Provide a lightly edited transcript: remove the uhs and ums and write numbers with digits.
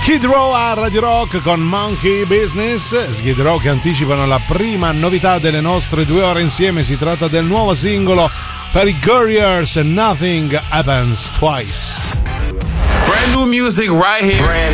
Skid Row a Radio Rock con Monkey Business. Skid Row che anticipano la prima novità delle nostre 2 ore insieme. Si tratta del nuovo singolo per i Couriers, Nothing Happens Twice. Brand new music right here.